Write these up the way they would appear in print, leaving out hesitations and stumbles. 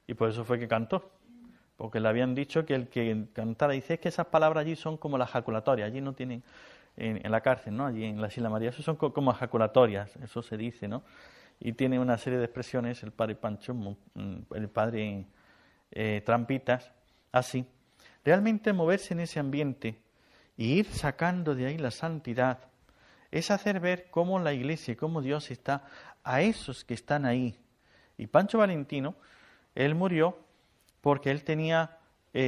Y por eso fue que cantó. Porque le habían dicho que el que cantara, dice, es que esas palabras allí son como las jaculatorias, allí no tienen, en la cárcel, ¿no? Allí en la Isla María, eso son como jaculatorias, eso se dice, ¿no? Y tiene una serie de expresiones el padre Pancho, el padre Trampitas, así. Realmente moverse en ese ambiente y ir sacando de ahí la santidad es hacer ver cómo la Iglesia y cómo Dios está a esos que están ahí. Y Pancho Valentino, él murió porque él tenía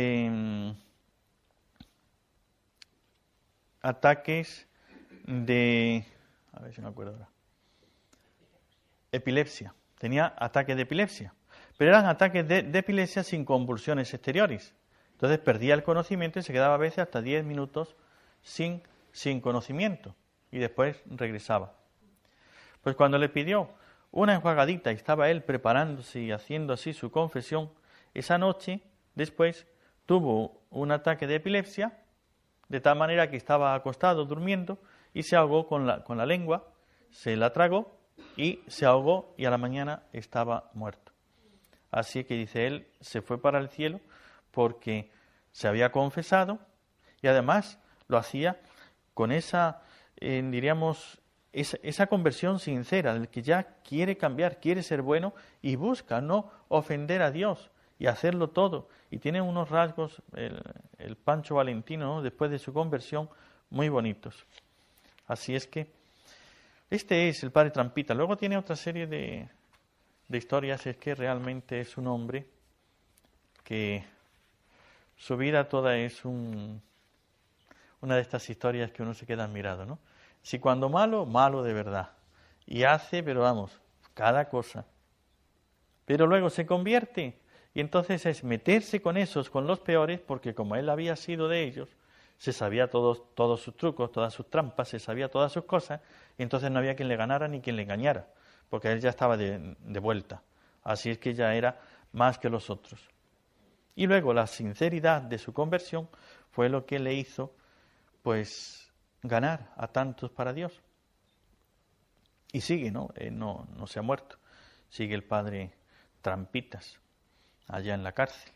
ataques de... A ver si me acuerdo ahora. Epilepsia. Tenía ataques de epilepsia. Pero eran ataques de epilepsia sin convulsiones exteriores. Entonces perdía el conocimiento y se quedaba a veces hasta 10 minutos sin conocimiento. Y después regresaba. Pues cuando le pidió una enjuagadita y estaba él preparándose y haciendo así su confesión, esa noche, después, tuvo un ataque de epilepsia, de tal manera que estaba acostado durmiendo y se ahogó con la lengua, se la tragó y se ahogó y a la mañana estaba muerto. Así que dice él, se fue para el cielo porque se había confesado y además lo hacía con esa, diríamos, esa conversión sincera, del que ya quiere cambiar, quiere ser bueno y busca no ofender a Dios y hacerlo todo. Y tiene unos rasgos, el Pancho Valentino, ¿no? Después de su conversión, muy bonitos. Así es que este es el padre Trampita. Luego tiene otra serie de historias. Es que realmente es un hombre que su vida toda es una de estas historias que uno se queda admirado, ¿no? Si cuando malo, malo de verdad. Y hace, pero vamos, cada cosa. Pero luego se convierte. Y entonces es meterse con esos, con los peores, porque como él había sido de ellos, se sabía todos sus trucos, todas sus trampas, se sabía todas sus cosas, y entonces no había quien le ganara ni quien le engañara, porque él ya estaba de vuelta. Así es que ya era más que los otros. Y luego la sinceridad de su conversión fue lo que le hizo, pues, ganar a tantos para Dios. Y sigue, ¿no? No se ha muerto. Sigue el padre Trampitas allá en la cárcel.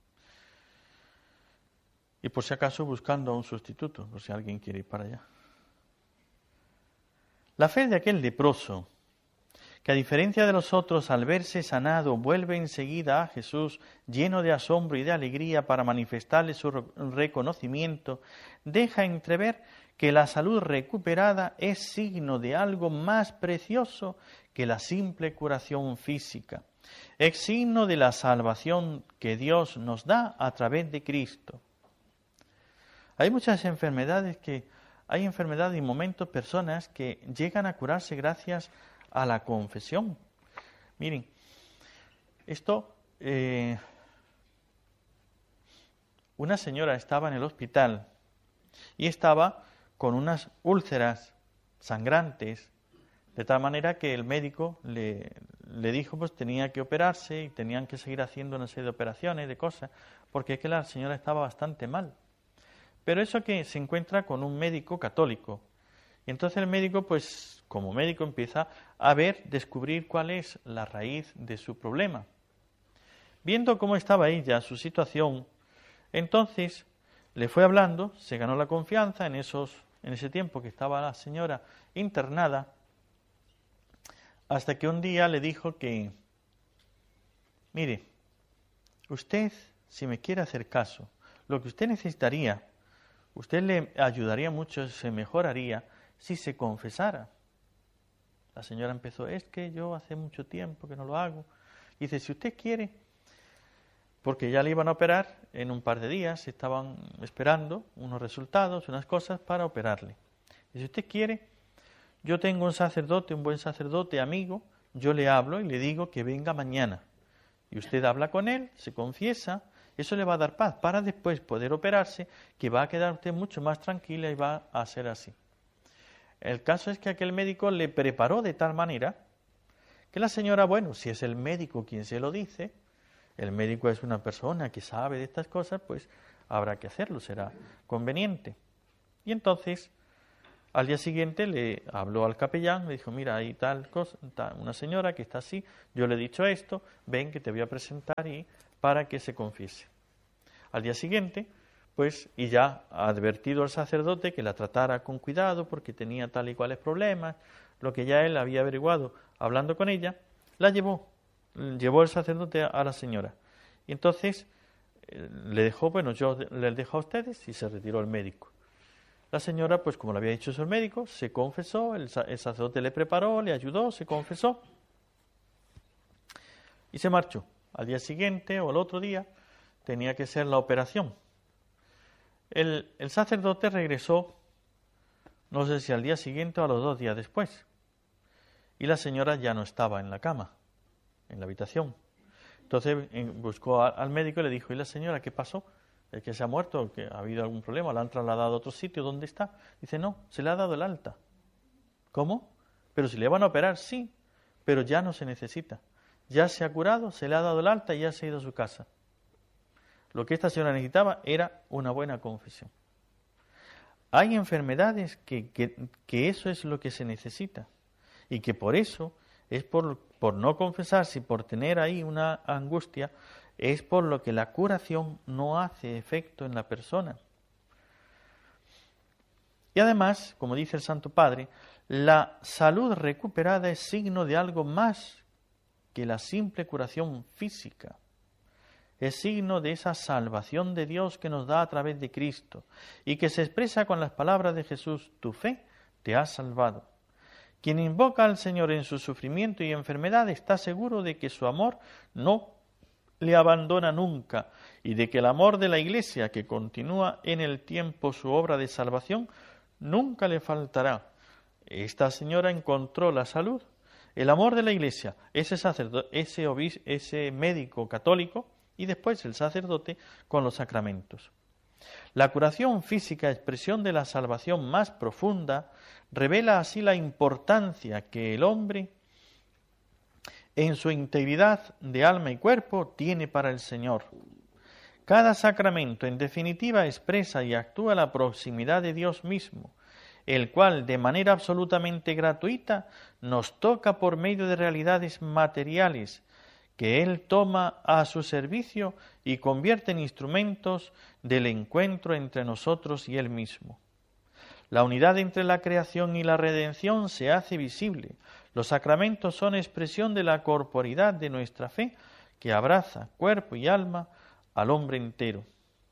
Y por si acaso buscando a un sustituto, por si alguien quiere ir para allá. La fe de aquel leproso, que a diferencia de los otros, al verse sanado, vuelve enseguida a Jesús, lleno de asombro y de alegría para manifestarle su reconocimiento, deja entrever que la salud recuperada es signo de algo más precioso que la simple curación física. Es signo de la salvación que Dios nos da a través de Cristo. Hay muchas enfermedades hay enfermedades y momentos, personas que llegan a curarse gracias a la confesión. Miren, esto, una señora estaba en el hospital y estaba con unas úlceras sangrantes, de tal manera que el médico le dijo pues tenía que operarse y tenían que seguir haciendo una serie de operaciones, de cosas, porque es que la señora estaba bastante mal. Pero eso que se encuentra con un médico católico. Y entonces el médico, pues como médico, empieza a descubrir cuál es la raíz de su problema. Viendo cómo estaba ella, su situación, entonces le fue hablando, se ganó la confianza en ese tiempo que estaba la señora internada, hasta que un día le dijo que, mire, usted, si me quiere hacer caso, lo que usted necesitaría, usted le ayudaría mucho, se mejoraría si se confesara. La señora empezó, es que yo hace mucho tiempo que no lo hago. Y dice, si usted quiere, porque ya le iban a operar en un par de días, estaban esperando unos resultados, unas cosas para operarle. Y si usted quiere, yo tengo un buen sacerdote, amigo, yo le hablo y le digo que venga mañana. Y usted habla con él, se confiesa, eso le va a dar paz para después poder operarse, que va a quedar usted mucho más tranquila y va a ser así. El caso es que aquel médico le preparó de tal manera que la señora, bueno, si es el médico quien se lo dice, el médico es una persona que sabe de estas cosas, pues habrá que hacerlo, será conveniente. Y entonces Al día siguiente le habló al capellán, le dijo, mira, hay tal cosa, una señora que está así, yo le he dicho esto, ven que te voy a presentar y para que se confiese. Al día siguiente, pues, y ya ha advertido al sacerdote que la tratara con cuidado porque tenía tal y cuales problemas, lo que ya él había averiguado hablando con ella, la llevó el sacerdote a la señora. Y entonces le dejó, bueno, yo les dejo a ustedes y se retiró el médico. La señora, pues como le había dicho eso el médico, se confesó, el sacerdote le preparó, le ayudó, se confesó y se marchó. Al día siguiente o al otro día tenía que ser la operación. El sacerdote regresó, no sé si al día siguiente o a los 2 días después, y la señora ya no estaba en la cama, en la habitación. Entonces buscó al médico y le dijo, ¿y la señora qué pasó? ¿Es que se ha muerto? ¿Que ha habido algún problema? ¿La han trasladado a otro sitio? ¿Dónde está? Dice, no, se le ha dado el alta. ¿Cómo? ¿Pero si le van a operar? Sí, pero ya no se necesita. Ya se ha curado, se le ha dado el alta y ya se ha ido a su casa. Lo que esta señora necesitaba era una buena confesión. Hay enfermedades que eso es lo que se necesita y que por eso es por no confesarse y por tener ahí una angustia, es por lo que la curación no hace efecto en la persona. Y además, como dice el Santo Padre, la salud recuperada es signo de algo más que la simple curación física. Es signo de esa salvación de Dios que nos da a través de Cristo y que se expresa con las palabras de Jesús, tu fe te ha salvado. Quien invoca al Señor en su sufrimiento y enfermedad está seguro de que su amor no le abandona nunca y de que el amor de la Iglesia, que continúa en el tiempo su obra de salvación, nunca le faltará. Esta señora encontró la salud, el amor de la Iglesia, ese sacerdote, ese médico católico y después el sacerdote con los sacramentos. La curación física, expresión de la salvación más profunda, revela así la importancia que el hombre en su integridad de alma y cuerpo tiene para el Señor. Cada sacramento, en definitiva, expresa y actúa la proximidad de Dios mismo, el cual, de manera absolutamente gratuita, nos toca por medio de realidades materiales que Él toma a su servicio y convierte en instrumentos del encuentro entre nosotros y Él mismo. La unidad entre la creación y la redención se hace visible. Los sacramentos son expresión de la corporidad de nuestra fe que abraza cuerpo y alma al hombre entero.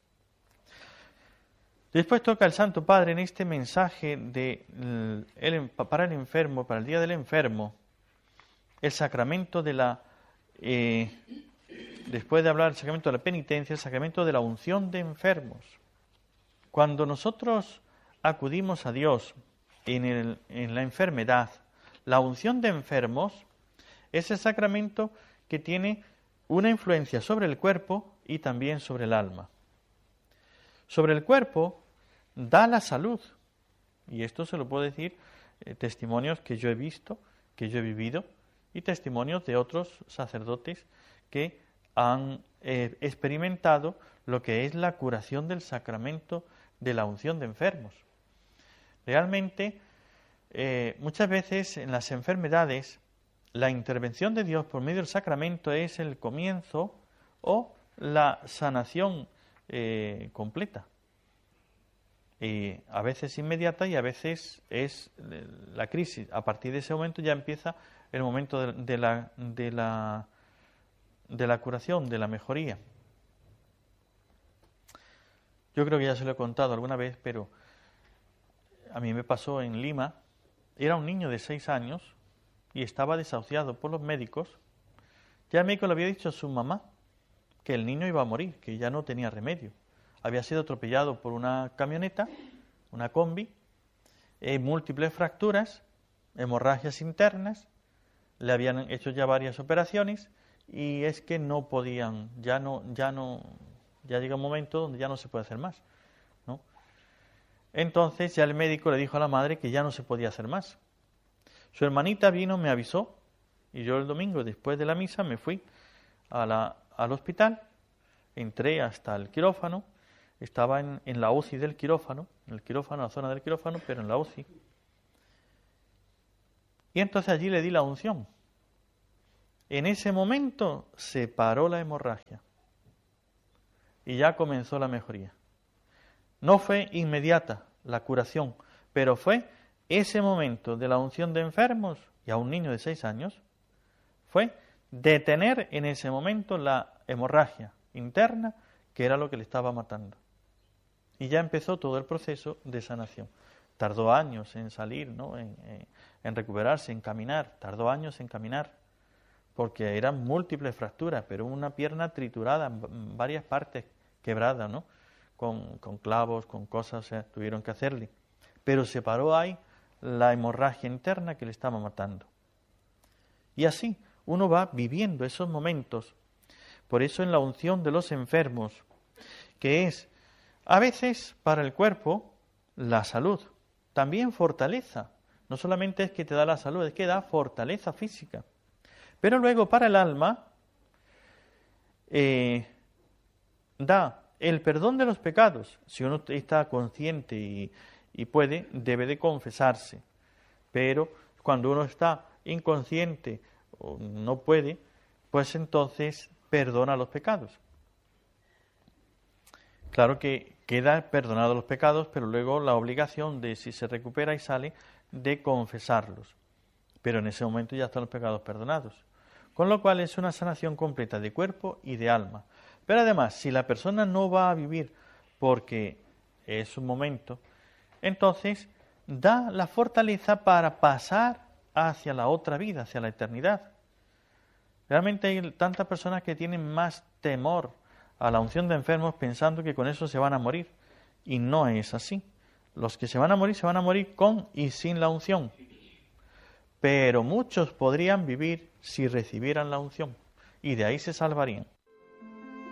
Después toca el Santo Padre en este mensaje para el enfermo, para el Día del Enfermo, el sacramento de la después de hablar del sacramento de la penitencia, el sacramento de la unción de enfermos. Cuando nosotros acudimos a Dios en la enfermedad, la unción de enfermos es el sacramento que tiene una influencia sobre el cuerpo y también sobre el alma. Sobre el cuerpo da la salud, y esto se lo puedo decir testimonios que yo he visto, que yo he vivido, y testimonios de otros sacerdotes que han experimentado lo que es la curación del sacramento de la unción de enfermos. Realmente, muchas veces en las enfermedades, la intervención de Dios por medio del sacramento es el comienzo o la sanación completa. A veces inmediata y a veces es la crisis. A partir de ese momento ya empieza el momento de la curación, de la mejoría. Yo creo que ya se lo he contado alguna vez, pero a mí me pasó en Lima. Era un niño de 6 años y estaba desahuciado por los médicos. Ya el médico le había dicho a su mamá que el niño iba a morir, que ya no tenía remedio. Había sido atropellado por una camioneta, una combi, múltiples fracturas, hemorragias internas, le habían hecho ya varias operaciones y es que no podían, ya llega un momento donde ya no se puede hacer más, ¿no? Entonces ya el médico le dijo a la madre que ya no se podía hacer más. Su hermanita vino, me avisó y yo el domingo después de la misa me fui al hospital, entré hasta el quirófano, estaba en la UCI del quirófano, en la zona del quirófano, pero en la UCI. Y entonces allí le di la unción. En ese momento se paró la hemorragia y ya comenzó la mejoría. No fue inmediata la curación, pero fue ese momento de la unción de enfermos, y a un niño de 6 años, fue detener en ese momento la hemorragia interna, que era lo que le estaba matando. Y ya empezó todo el proceso de sanación. Tardó años en salir, ¿no? en recuperarse, en caminar. Tardó años en caminar, porque eran múltiples fracturas, pero una pierna triturada, en varias partes quebrada, ¿no? Con clavos, con cosas, o sea, tuvieron que hacerle. Pero se paró ahí la hemorragia interna que le estaba matando. Y así uno va viviendo esos momentos. Por eso en la unción de los enfermos, que es a veces para el cuerpo la salud, también fortaleza. No solamente es que te da la salud, es que da fortaleza física. Pero luego para el alma da el perdón de los pecados. Si uno está consciente y puede, debe de confesarse. Pero cuando uno está inconsciente o no puede, pues entonces perdona los pecados. Claro que queda perdonado los pecados, pero luego la obligación de, si se recupera y sale, de confesarlos. Pero en ese momento ya están los pecados perdonados. Con lo cual es una sanación completa de cuerpo y de alma. Pero además, si la persona no va a vivir porque es un momento, entonces da la fortaleza para pasar hacia la otra vida, hacia la eternidad. Realmente hay tantas personas que tienen más temor a la unción de enfermos pensando que con eso se van a morir. Y no es así. Los que se van a morir con y sin la unción. Pero muchos podrían vivir si recibieran la unción. Y de ahí se salvarían.